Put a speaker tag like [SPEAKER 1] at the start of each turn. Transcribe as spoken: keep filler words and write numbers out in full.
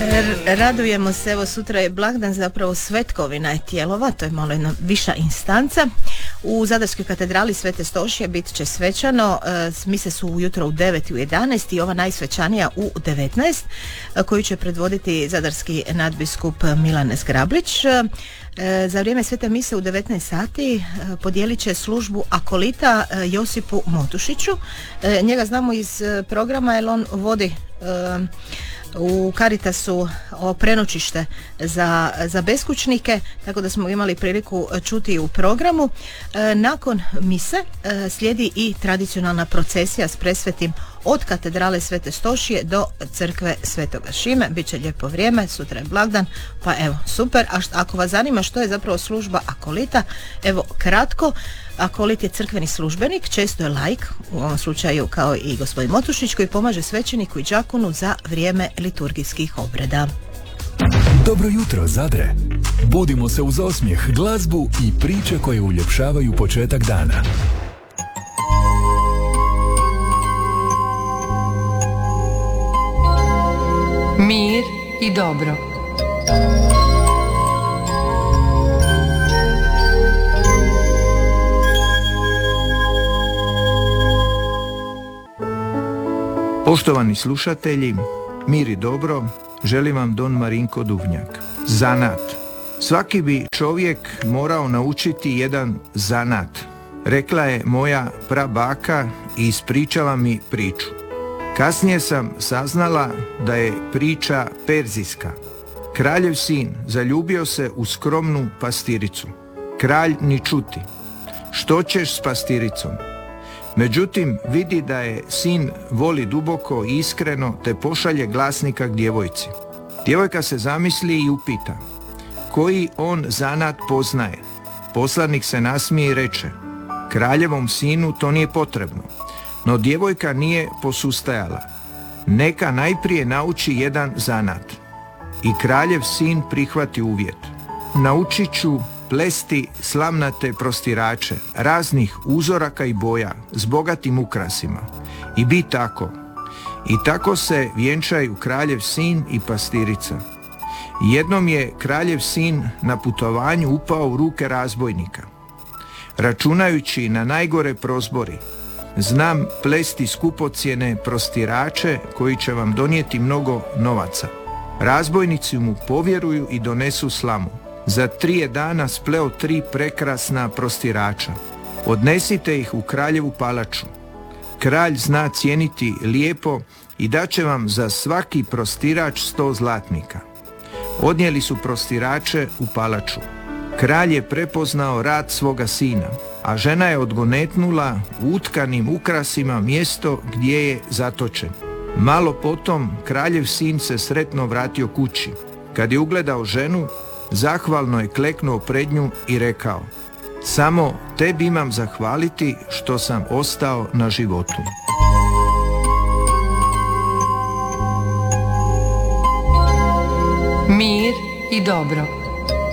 [SPEAKER 1] Radujemo se, evo sutra je blagdan, zapravo Svetkovina je Tijelova, to je malo jedna viša instanca. U Zadarskoj katedrali Svete Stošije bit će svečano, mise su ujutro u devet i u jedanaest i ova najsvečanija u devetnaest, koju će predvoditi zadarski nadbiskup Milan Zgrablić. Za vrijeme svete mise u devetnaest sati podijelit će službu akolita Josipu Motušiću. Njega znamo iz programa jer on vodi u Caritasu o prenoćište za, za beskućnike, tako da smo imali priliku čuti u programu. Nakon mise slijedi i tradicionalna procesija s presvetim od katedrale Svete Stošije do crkve Svetoga Šime. Biće lijepo vrijeme, sutra je blagdan, pa evo, super. A št, ako vas zanima što je zapravo služba akolita, evo kratko, akolit je crkveni službenik, često je laik, u ovom slučaju kao i gospodin Motušić, koji pomaže svećeniku i đakonu za vrijeme liturgijskih obreda.
[SPEAKER 2] Dobro jutro, Zadre! Budimo se uz osmijeh, glazbu i priče koje uljepšavaju početak dana.
[SPEAKER 3] Mir i dobro.
[SPEAKER 4] Poštovani slušatelji, mir i dobro, želim vam Don Marinko Duvnjak. Zanat. Svaki bi čovjek morao naučiti jedan zanat, rekla je moja prabaka i ispričala mi priču. Kasnije sam saznala da je priča perzijska. Kraljev sin zaljubio se u skromnu pastiricu. Kralj ni čuti. Što ćeš s pastiricom? Međutim, vidi da je sin voli duboko i iskreno, te pošalje glasnika k djevojci. Djevojka se zamisli i upita, koji on zanat poznaje? Poslanik se nasmije i reče, kraljevom sinu to nije potrebno. No djevojka nije posustajala. Neka najprije nauči jedan zanat. I kraljev sin prihvati uvjet. Naučit ću plesti slamnate prostirače, raznih uzoraka i boja, s bogatim ukrasima. I bi tako. I tako se vjenčaju kraljev sin i pastirica. Jednom je kraljev sin na putovanju upao u ruke razbojnika. Računajući na najgore prozbori, znam plesti skupocjene prostirače koji će vam donijeti mnogo novaca. Razbojnici mu povjeruju i donesu slamu. Za tri je dana spleo tri prekrasna prostirača. Odnesite ih u kraljevu palaču. Kralj zna cijeniti lijepo i daće vam za svaki prostirač sto zlatnika. Odnijeli su prostirače u palaču. Kralj je prepoznao rad svoga sina, a žena je odgonetnula u utkanim ukrasima mjesto gdje je zatočen. Malo potom kraljev sin se sretno vratio kući. Kad je ugledao ženu, zahvalno je kleknuo pred nju i rekao, samo tebi imam zahvaliti što sam ostao na životu.
[SPEAKER 3] Mir i dobro.